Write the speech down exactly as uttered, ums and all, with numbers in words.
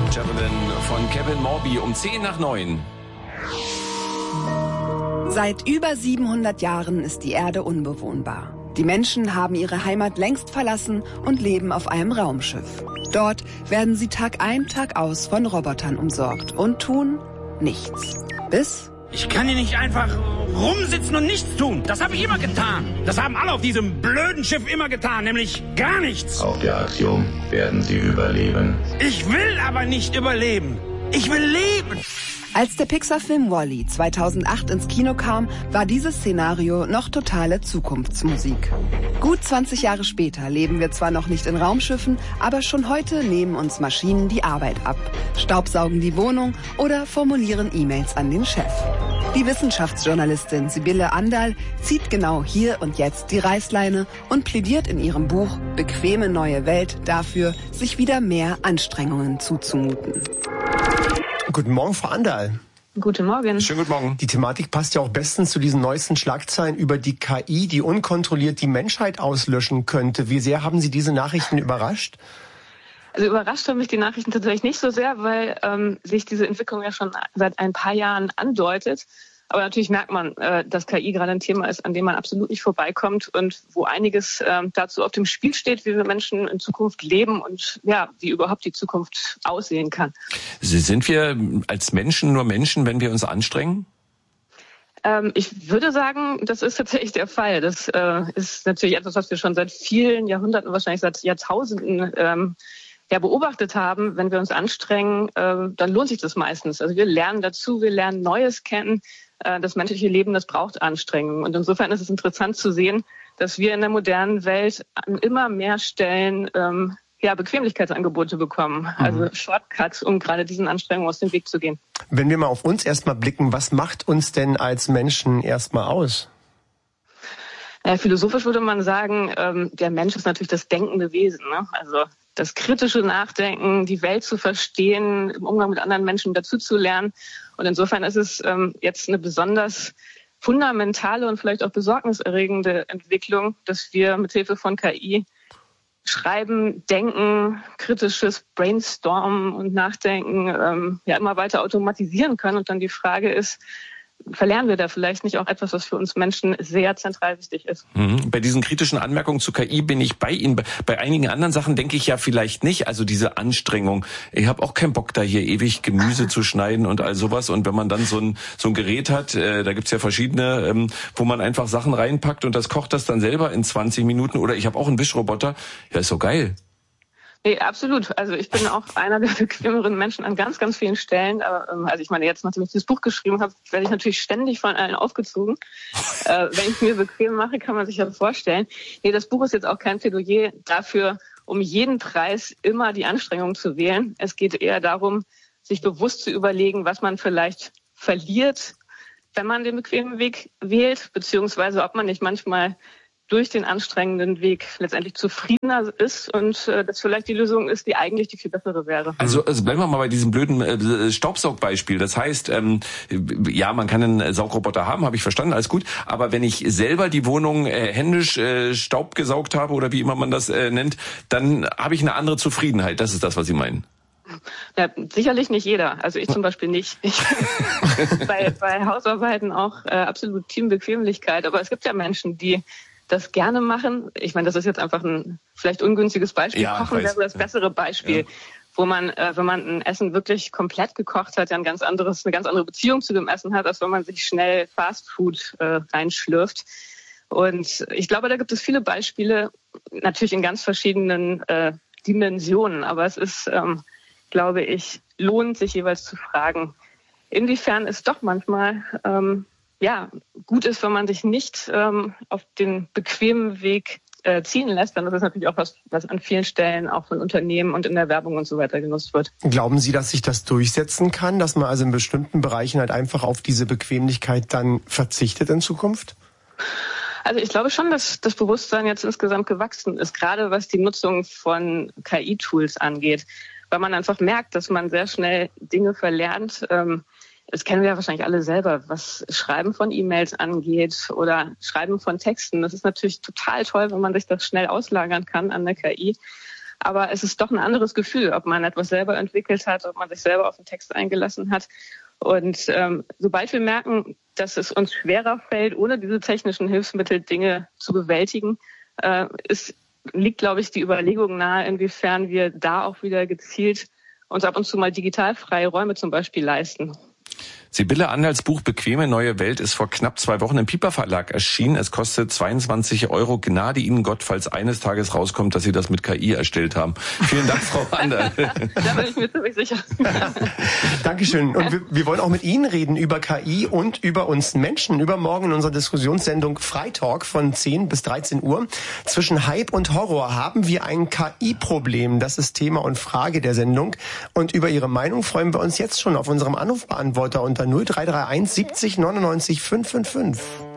Javelin von Kevin Morby um zehn nach neun. Seit über siebenhundert Jahren ist die Erde unbewohnbar. Die Menschen haben ihre Heimat längst verlassen und leben auf einem Raumschiff. Dort werden sie Tag ein, Tag aus von Robotern umsorgt und tun nichts. Bis... Ich kann hier nicht einfach rumsitzen und nichts tun. Das habe ich immer getan. Das haben alle auf diesem blöden Schiff immer getan, nämlich gar nichts. Auf der Aktion werden sie überleben. Ich will aber nicht überleben. Ich will leben. Als der Pixar-Film Wall-E zweitausendacht ins Kino kam, war dieses Szenario noch totale Zukunftsmusik. Gut zwanzig Jahre später leben wir zwar noch nicht in Raumschiffen, aber schon heute nehmen uns Maschinen die Arbeit ab, staubsaugen die Wohnung oder formulieren E-Mails an den Chef. Die Wissenschaftsjournalistin Sibylle Anderl zieht genau hier und jetzt die Reißleine und plädiert in ihrem Buch Bequeme neue Welt dafür, sich wieder mehr Anstrengungen zuzumuten. Guten Morgen, Frau Anderl. Guten Morgen. Schönen guten Morgen. Die Thematik passt ja auch bestens zu diesen neuesten Schlagzeilen über die K I, die unkontrolliert die Menschheit auslöschen könnte. Wie sehr haben Sie diese Nachrichten überrascht? Also überrascht haben mich die Nachrichten tatsächlich nicht so sehr, weil ähm, sich diese Entwicklung ja schon seit ein paar Jahren andeutet. Aber natürlich merkt man, äh, dass K I gerade ein Thema ist, an dem man absolut nicht vorbeikommt und wo einiges äh, dazu auf dem Spiel steht, wie wir Menschen in Zukunft leben und ja, wie überhaupt die Zukunft aussehen kann. Sind wir als Menschen nur Menschen, wenn wir uns anstrengen? Ähm, ich würde sagen, das ist tatsächlich der Fall. Das äh, ist natürlich etwas, was wir schon seit vielen Jahrhunderten, wahrscheinlich seit Jahrtausenden ähm, ja, beobachtet haben. Wenn wir uns anstrengen, äh, dann lohnt sich das meistens. Also wir lernen dazu, wir lernen Neues kennen. Das menschliche Leben, das braucht Anstrengung. Und insofern ist es interessant zu sehen, dass wir in der modernen Welt an immer mehr Stellen ähm, ja, Bequemlichkeitsangebote bekommen. Mhm. Also Shortcuts, um gerade diesen Anstrengungen aus dem Weg zu gehen. Wenn wir mal auf uns erstmal blicken, was macht uns denn als Menschen erstmal aus? Ja, philosophisch würde man sagen, ähm, der Mensch ist natürlich das denkende Wesen. Ne? Also das kritische Nachdenken, die Welt zu verstehen, im Umgang mit anderen Menschen dazuzulernen. Und insofern ist es ähm, jetzt eine besonders fundamentale und vielleicht auch besorgniserregende Entwicklung, dass wir mithilfe von K I schreiben, denken, kritisches Brainstormen und Nachdenken ähm, ja immer weiter automatisieren können. Und dann die Frage ist, verlernen wir da vielleicht nicht auch etwas, was für uns Menschen sehr zentral wichtig ist? Mhm. Bei diesen kritischen Anmerkungen zu K I bin ich bei Ihnen. Bei einigen anderen Sachen denke ich ja vielleicht nicht. Also diese Anstrengung. Ich habe auch keinen Bock, da hier ewig Gemüse zu schneiden und all sowas. Und wenn man dann so ein so ein Gerät hat, äh, da gibt's ja verschiedene, ähm, wo man einfach Sachen reinpackt und das kocht das dann selber in zwanzig Minuten. Oder ich habe auch einen Wischroboter. Ja, ist so geil. Nee, absolut. Also ich bin auch einer der bequemeren Menschen an ganz, ganz vielen Stellen. Aber, ähm, also ich meine, jetzt, nachdem ich dieses Buch geschrieben habe, werde ich natürlich ständig von allen aufgezogen. äh, wenn ich es mir bequem mache, kann man sich ja vorstellen. Nee, das Buch ist jetzt auch kein Plädoyer dafür, um jeden Preis immer die Anstrengung zu wählen. Es geht eher darum, sich bewusst zu überlegen, was man vielleicht verliert, wenn man den bequemen Weg wählt, beziehungsweise ob man nicht manchmal durch den anstrengenden Weg letztendlich zufriedener ist und äh, das vielleicht die Lösung ist, die eigentlich die viel bessere wäre. Also, also bleiben wir mal bei diesem blöden äh, Staubsaugbeispiel. Das heißt, ähm, ja, man kann einen Saugroboter haben, habe ich verstanden, alles gut. Aber wenn ich selber die Wohnung äh, händisch äh, Staub gesaugt habe oder wie immer man das äh, nennt, dann habe ich eine andere Zufriedenheit. Das ist das, was Sie meinen. Ja, sicherlich nicht jeder. Also ich zum Beispiel nicht. Ich bei, bei Hausarbeiten auch äh, absolut Teambequemlichkeit. Aber es gibt ja Menschen, die das gerne machen. Ich meine, das ist jetzt einfach ein vielleicht ungünstiges Beispiel. Ja, Kochen wäre das bessere Beispiel, ja. Wo man, äh, wenn man ein Essen wirklich komplett gekocht hat, ja ein ganz anderes, eine ganz andere Beziehung zu dem Essen hat, als wenn man sich schnell Fastfood äh, reinschlürft. Und ich glaube, da gibt es viele Beispiele, natürlich in ganz verschiedenen äh, Dimensionen. Aber es ist, ähm, glaube ich, lohnt sich jeweils zu fragen, inwiefern es doch manchmal ähm, ja, gut ist, wenn man sich nicht ähm, auf den bequemen Weg äh, ziehen lässt, dann ist das natürlich auch was, was an vielen Stellen auch von Unternehmen und in der Werbung und so weiter genutzt wird. Glauben Sie, dass sich das durchsetzen kann, dass man also in bestimmten Bereichen halt einfach auf diese Bequemlichkeit dann verzichtet in Zukunft? Also ich glaube schon, dass das Bewusstsein jetzt insgesamt gewachsen ist, gerade was die Nutzung von K I-Tools angeht, weil man einfach merkt, dass man sehr schnell Dinge verlernt. Ähm, Das kennen wir ja wahrscheinlich alle selber, was Schreiben von E-Mails angeht oder Schreiben von Texten. Das ist natürlich total toll, wenn man sich das schnell auslagern kann an der K I. Aber es ist doch ein anderes Gefühl, ob man etwas selber entwickelt hat, ob man sich selber auf den Text eingelassen hat. Und ähm, sobald wir merken, dass es uns schwerer fällt, ohne diese technischen Hilfsmittel Dinge zu bewältigen, äh, ist, liegt, glaube ich, die Überlegung nahe, inwiefern wir da auch wieder gezielt uns ab und zu mal digital freie Räume zum Beispiel leisten. Sibylle Anderls Buch Bequeme neue Welt ist vor knapp zwei Wochen im Piper Verlag erschienen. Es kostet zweiundzwanzig Euro. Gnade Ihnen Gott, falls eines Tages rauskommt, dass Sie das mit K I erstellt haben. Vielen Dank, Frau Anderl. Da bin ich mir ziemlich sicher. Dankeschön. Und wir, wir wollen auch mit Ihnen reden über K I und über uns Menschen. Übermorgen in unserer Diskussionssendung Freitalk von zehn bis dreizehn Uhr. Zwischen Hype und Horror haben wir ein K I-Problem. Das ist Thema und Frage der Sendung. Und über Ihre Meinung freuen wir uns jetzt schon auf unserem Anrufbeantworter unter null drei drei eins siebzig neunundneunzig fünfhundertfünfundfünfzig.